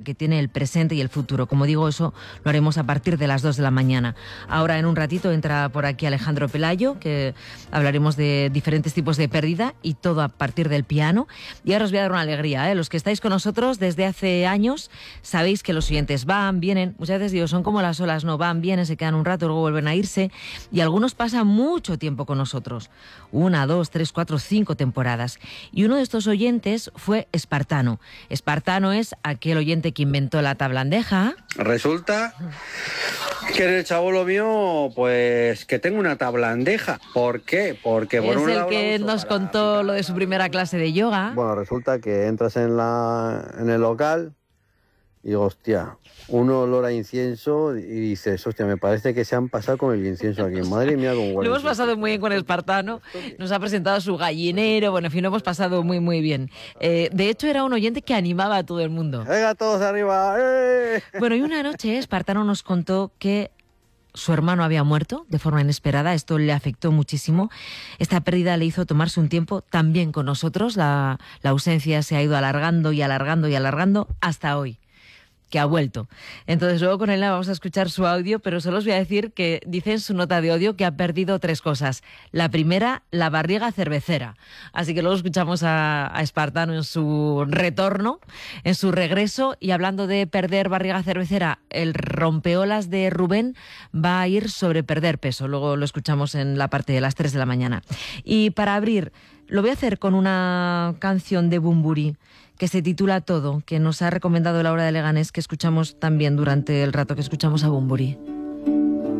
que tiene el presente y el futuro. Como digo, eso lo haremos a partir de las 2 de la mañana. Ahora, en un ratito, entra por aquí Alejandro Pelayo, que hablaremos de diferentes tipos de pérdida y todo a partir del piano. Y ahora os voy a dar una alegría, ¿eh? Los que estáis con nosotros desde hace años, sabéis que los siguientes van, vienen, muchas veces digo, son como las olas, no van, vienen, se quedan un rato, luego vuelven a irse, y algunos pasan mucho tiempo con nosotros, 1, 2, 3, 4, 5 temporadas. Y uno de estos oyentes fue Espartano. Espartano es aquel oyente que inventó la tablandeja. Resulta que en el chabolo mío, pues que tengo una tablandeja. ¿Por qué? Porque por es un el lado que nos contó lo de su primera clase de yoga. Bueno, resulta que entras en el local y digo, hostia, un olor a incienso y dices, hostia, me parece que se han pasado con el incienso aquí. Madre mía, con Lo hemos pasado muy bien con Espartano, nos ha presentado su gallinero, bueno, en fin, lo hemos pasado muy, muy bien. De hecho, era un oyente que animaba a todo el mundo. ¡Venga, todos arriba! ¡Eh! Bueno, y una noche Espartano nos contó que su hermano había muerto de forma inesperada, esto le afectó muchísimo. Esta pérdida le hizo tomarse un tiempo también con nosotros, la ausencia se ha ido alargando y alargando y alargando hasta hoy, que ha vuelto. Entonces luego con él vamos a escuchar su audio, pero solo os voy a decir que dice en su nota de audio que ha perdido 3 cosas. La primera, la barriga cervecera. Así que luego escuchamos a Espartano en su retorno, en su regreso, y hablando de perder barriga cervecera, el rompeolas de Rubén va a ir sobre perder peso. Luego lo escuchamos en la parte de las 3 de la mañana. Y para abrir, lo voy a hacer con una canción de Bumburi que se titula Todo, que nos ha recomendado Laura de Leganés, que escuchamos también durante el rato que escuchamos a Bumburi.